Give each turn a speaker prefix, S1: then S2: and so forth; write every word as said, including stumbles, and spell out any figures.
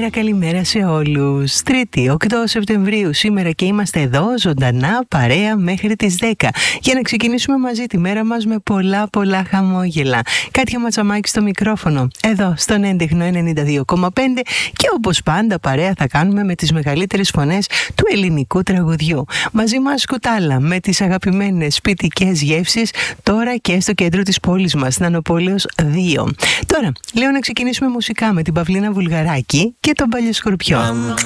S1: Καλημέρα, καλημέρα σε όλους. Τρίτη, οκτώ Σεπτεμβρίου σήμερα και είμαστε εδώ ζωντανά παρέα μέχρι τις δέκα για να ξεκινήσουμε μαζί τη μέρα μας με πολλά πολλά χαμόγελα. Κάτια Ματσαμάκη στο μικρόφωνο, εδώ στον έντεχνο ενενήντα δύο κόμμα πέντε και όπως πάντα παρέα θα κάνουμε με τις μεγαλύτερες φωνές του ελληνικού τραγουδιού. Μαζί μας κουτάλα με τις αγαπημένες σπιτικές γεύσεις τώρα και στο κέντρο της πόλης μας, Νανοπόλεως δύο. Τώρα, λέω να ξεκινήσουμε μουσικά με την Παυλίνα Βουλγαράκη και τον Παλιοσκορπιό.